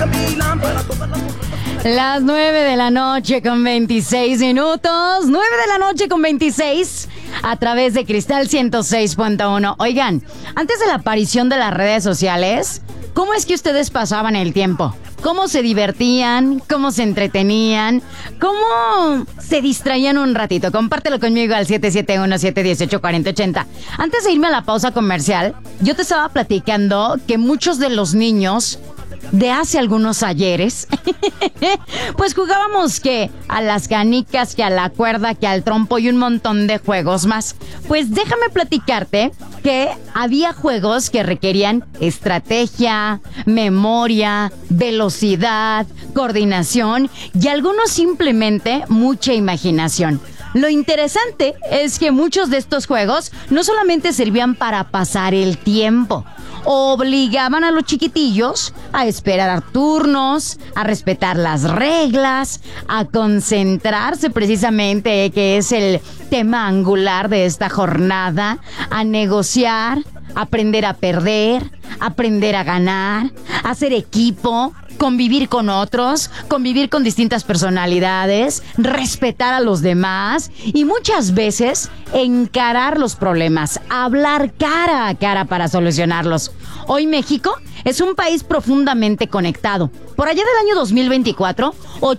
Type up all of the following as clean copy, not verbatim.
Las 9 de la noche con 26 minutos. 9 de la noche con 26 a través de Cristal 106.1. Oigan, antes de la aparición de las redes sociales, ¿cómo es que ustedes pasaban el tiempo? ¿Cómo se divertían? ¿Cómo se entretenían? ¿Cómo se distraían un ratito? Compártelo conmigo al 771-718-4080. Antes de irme a la pausa comercial, yo te estaba platicando que muchos de los niños de hace algunos ayeres, pues jugábamos que a las canicas, que a la cuerda, que al trompo y un montón de juegos más. Pues déjame platicarte que había juegos que requerían estrategia, memoria, velocidad, coordinación y algunos simplemente mucha imaginación. Lo interesante es que muchos de estos juegos no solamente servían para pasar el tiempo, obligaban a los chiquitillos a esperar turnos, a respetar las reglas, a concentrarse precisamente, que es el tema angular de esta jornada, a negociar, aprender a perder, aprender a ganar, a hacer equipo, convivir con otros, convivir con distintas personalidades, respetar a los demás y muchas veces encarar los problemas, hablar cara a cara para solucionarlos. Hoy México es un país profundamente conectado. Por allá del año 2024,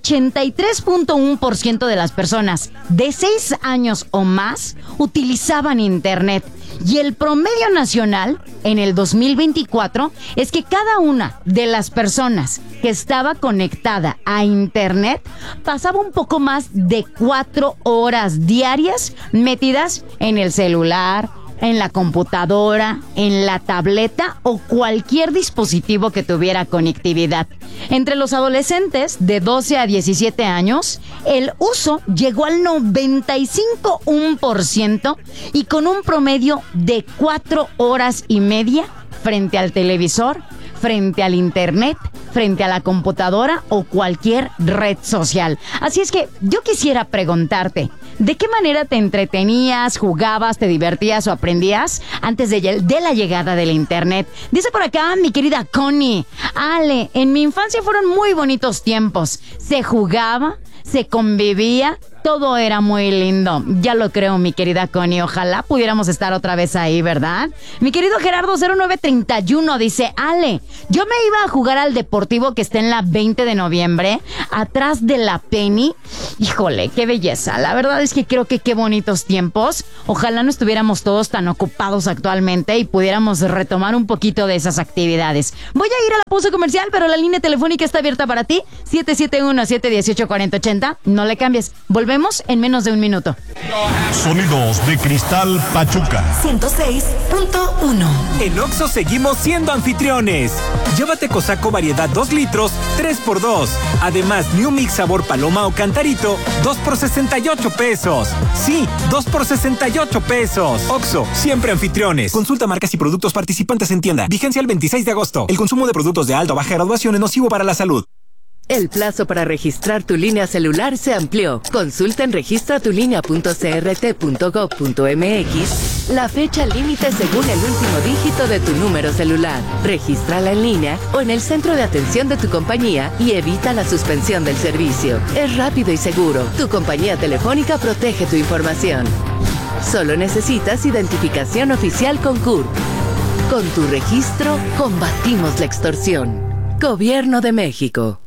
83.1% de las personas de 6 años o más utilizaban Internet. Y el promedio nacional en el 2024 es que cada una de las personas que estaba conectada a Internet pasaba un poco más de 4 horas diarias metidas en el celular, en la computadora, en la tableta o cualquier dispositivo que tuviera conectividad. Entre los adolescentes de 12 a 17 años, el uso llegó al 95.1% y con un promedio de 4 horas y media frente al televisor, frente al internet, frente a la computadora o cualquier red social. Así es que yo quisiera preguntarte, ¿de qué manera te entretenías, jugabas, te divertías o aprendías antes de la llegada del internet? Dice por acá mi querida Connie: Ale, en mi infancia fueron muy bonitos tiempos. Se jugaba, se convivía, todo era muy lindo. Ya lo creo, mi querida Connie. Ojalá pudiéramos estar otra vez ahí, ¿verdad? Mi querido Gerardo 0931 dice: Ale, yo me iba a jugar al Deportivo que está en la 20 de noviembre, atrás de la Penny. Híjole, qué belleza. La verdad es que creo que qué bonitos tiempos. Ojalá no estuviéramos todos tan ocupados actualmente y pudiéramos retomar un poquito de esas actividades. Voy a ir a la pausa comercial, pero la línea telefónica está abierta para ti. 771-718-4080. No le cambies. Volvemos en menos de un minuto. Sonidos de Cristal Pachuca 106.1. En Oxxo seguimos siendo anfitriones. Llévate Cosaco variedad 2 litros, 3x2. Además, New Mix sabor paloma o cantarito, 2 por 68 pesos. Sí, 2 por 68 pesos. Oxxo, siempre anfitriones. Consulta marcas y productos participantes en tienda. Vigencia el 26 de agosto. El consumo de productos de alta o baja graduación es nocivo para la salud. El plazo para registrar tu línea celular se amplió. Consulta en registratulinea.crt.gov.mx la fecha límite según el último dígito de tu número celular. Regístrala en línea o en el centro de atención de tu compañía y evita la suspensión del servicio. Es rápido y seguro. Tu compañía telefónica protege tu información. Solo necesitas identificación oficial con CURP. Con tu registro, combatimos la extorsión. Gobierno de México.